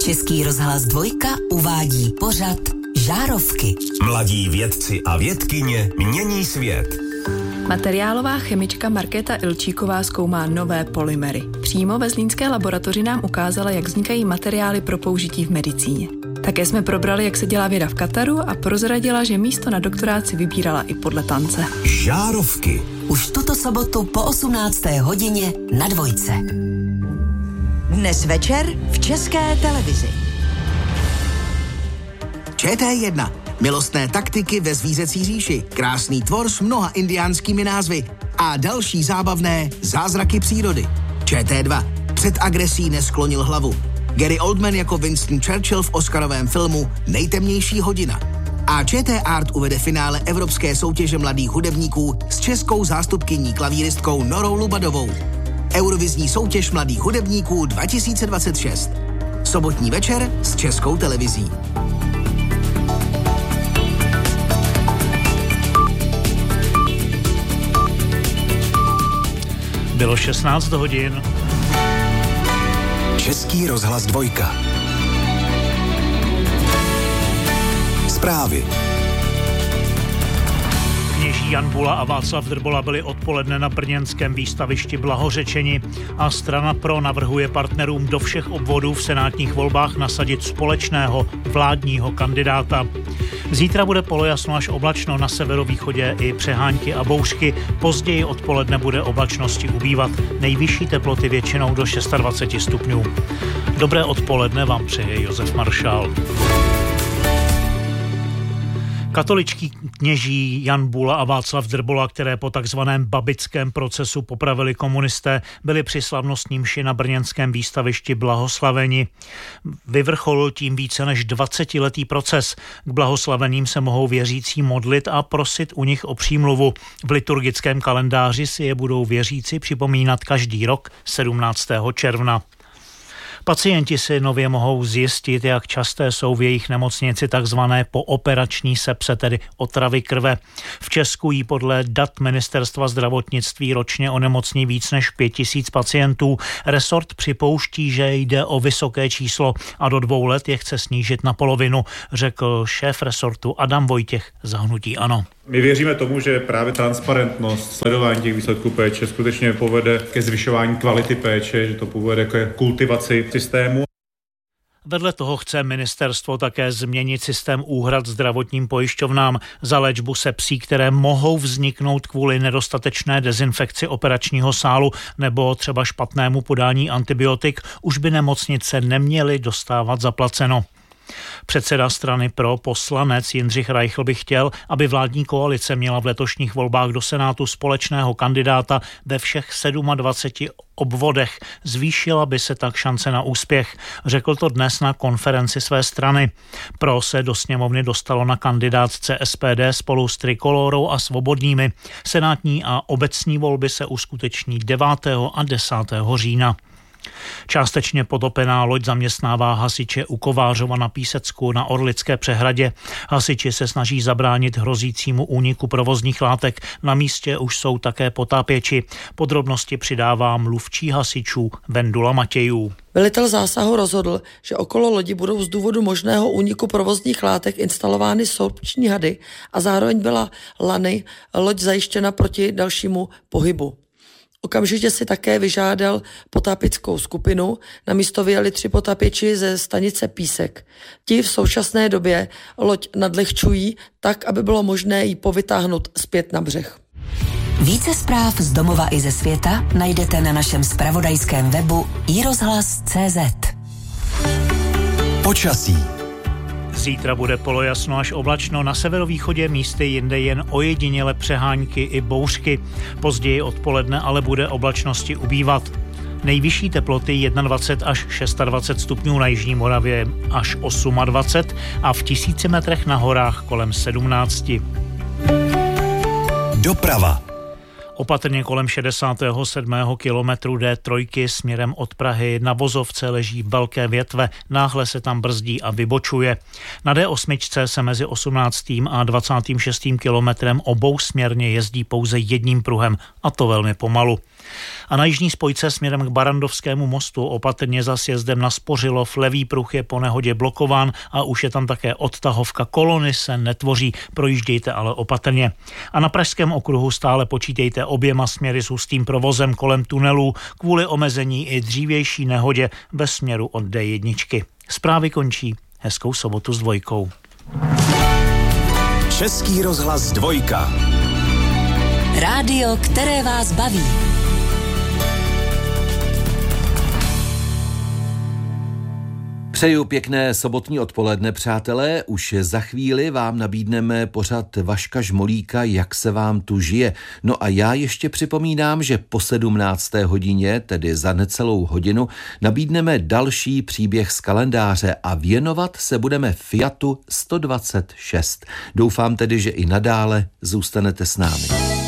Český rozhlas 2 uvádí pořad Žárovky. Mladí vědci a vědkyně mění svět. Materiálová chemička Markéta Ilčíková zkoumá nové polymery. Přímo ve zlínské laboratoři nám ukázala, jak vznikají materiály pro použití v medicíně. Také jsme probrali, jak se dělá věda v Kataru a prozradila, že místo na doktorát si vybírala i podle tance. Žárovky. Už tuto sobotu po 18. hodině na 2. Dnes večer v České televizi. ČT1. Milostné taktiky ve Zvířecí říši. Krásný tvor s mnoha indiánskými názvy. A další zábavné zázraky přírody. ČT2. Před agresí nesklonil hlavu. Gary Oldman jako Winston Churchill v oscarovém filmu Nejtemnější hodina. A ČT Art uvede finále Evropské soutěže mladých hudebníků s českou zástupkyní klavíristkou Norou Lubadovou. Eurovizní soutěž mladých hudebníků 2026. Sobotní večer s Českou televizí. Bylo 16 hodin. Český rozhlas 2. Zprávy. Kněží Jan Bula a Václav Drbola byli odpoledne na brněnském výstavišti blahořečeni a strana Pro navrhuje partnerům do všech obvodů v senátních volbách nasadit společného vládního kandidáta. Zítra bude polojasno až oblačno, na severovýchodě i přehánky a bouřky. Později odpoledne bude oblačnosti ubývat. Nejvyšší teploty většinou do 26 stupňů. Dobré odpoledne vám přeje Josef Maršál. Katoličtí kněží Jan Bula a Václav Drbola, které po takzvaném babickém procesu popravili komunisté, byli při slavnostní mši na brněnském výstavišti blahoslaveni. Vyvrcholil tím více než 20letý proces. K blahoslaveným se mohou věřící modlit a prosit u nich o přímluvu. V liturgickém kalendáři si je budou věřící připomínat každý rok 17. června. Pacienti si nově mohou zjistit, jak časté jsou v jejich nemocnici takzvané pooperační sepse, tedy otravy krve. V Česku jí podle dat Ministerstva zdravotnictví ročně onemocní víc než 5000 pacientů. Resort připouští, že jde o vysoké číslo a do 2 let je chce snížit na polovinu, řekl šéf resortu Adam Vojtěch za hnutí ANO. My věříme tomu, že právě transparentnost, sledování těch výsledků péče skutečně povede ke zvyšování kvality péče, že to povede ke kultivaci systému. Vedle toho chce ministerstvo také změnit systém úhrad zdravotním pojišťovnám za léčbu sepsí, které mohou vzniknout kvůli nedostatečné dezinfekci operačního sálu nebo třeba špatnému podání antibiotik. Už by nemocnice neměly dostávat zaplaceno. Předseda strany Pro, poslanec Jindřich Reichl by chtěl, aby vládní koalice měla v letošních volbách do Senátu společného kandidáta ve všech 27 obvodech. Zvýšila by se tak šance na úspěch. Řekl to dnes na konferenci své strany. Pro se do sněmovny dostalo na kandidátce SPD spolu s Trikolórou a Svobodnými. Senátní a obecní volby se uskuteční 9. a 10. října. Částečně potopená loď zaměstnává hasiče u Kovářova na Písecku na Orlické přehradě. Hasiči se snaží zabránit hrozícímu úniku provozních látek. Na místě už jsou také potápěči. Podrobnosti přidává mluvčí hasičů Vendula Matějů. Velitel zásahu rozhodl, že okolo lodi budou z důvodu možného úniku provozních látek instalovány sorpční hady a zároveň byla lany loď zajištěna proti dalšímu pohybu. Okamžitě si také vyžádal potápěckou skupinu, na místo vyjeli 3 potápěči ze stanice Písek. Ti v současné době loď nadlehčují tak, aby bylo možné ji povytáhnout zpět na břeh. Více zpráv z domova i ze světa najdete na našem zpravodajském webu iRozhlas.cz. Počasí. Zítra bude polojasno až oblačno, na severovýchodě místy jinde jen ojediněle přehánky i bouřky. Později odpoledne ale bude oblačnosti ubývat. Nejvyšší teploty 21 až 26 stupňů, na jižní Moravě až 28 a v 1000 metrech na horách kolem 17. Doprava. Opatrně kolem 67. kilometru D3 směrem od Prahy na vozovce leží velké větve, náhle se tam brzdí a vybočuje. Na D8 se mezi 18. a 26. kilometrem obousměrně jezdí pouze jedním pruhem, a to velmi pomalu. A na jižní spojce směrem k Barandovskému mostu opatrně za sjezdem na Spořilov levý pruh je po nehodě blokován a už je tam také odtahovka. Kolony se netvoří, projíždějte ale opatrně. A na Pražském okruhu stále počítejte oběma směry s hustým provozem kolem tunelů kvůli omezení i dřívější nehodě ve směru od D1. Zprávy končí. Hezkou sobotu s Dvojkou. Český rozhlas Dvojka. Rádio, které vás baví. Přeju pěkné sobotní odpoledne, přátelé. Už za chvíli vám nabídneme pořad Vaška Žmolíka, jak se vám tu žije. No a já ještě připomínám, že po 17. hodině, tedy za necelou hodinu, nabídneme další příběh z kalendáře a věnovat se budeme Fiatu 126. Doufám tedy, že i nadále zůstanete s námi.